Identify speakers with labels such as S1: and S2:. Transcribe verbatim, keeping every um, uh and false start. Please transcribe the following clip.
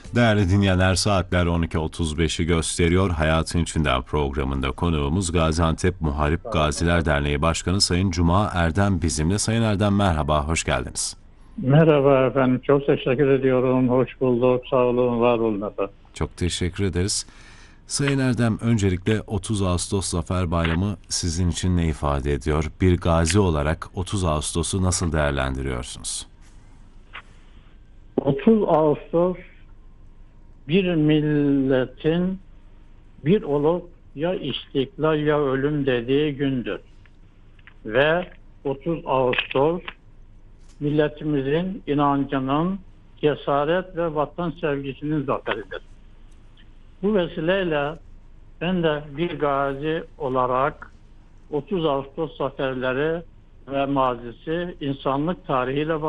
S1: Değerli dinleyenler, saatler on iki otuz beşi gösteriyor. Hayatın İçinden programında konuğumuz Gaziantep Muharip Gaziler Derneği Başkanı Sayın Cuma Erdem bizimle. Sayın Erdem, merhaba, hoş geldiniz.
S2: Merhaba efendim, çok teşekkür ediyorum. Hoş bulduk, sağ olun, var olun efendim.
S1: Çok teşekkür ederiz. Sayın Erdem, öncelikle otuz Ağustos Zafer Bayramı sizin için ne ifade ediyor? Bir gazi olarak otuz Ağustos'u nasıl değerlendiriyorsunuz?
S2: otuz Ağustos bir milletin bir olup ya istiklal ya ölüm dediği gündür. Ve otuz Ağustos milletimizin inancının, cesaret ve vatan sevgisinin zaferidir. Bu vesileyle ben de bir gazi olarak otuz Ağustos zaferleri ve mazisi insanlık tarihiyle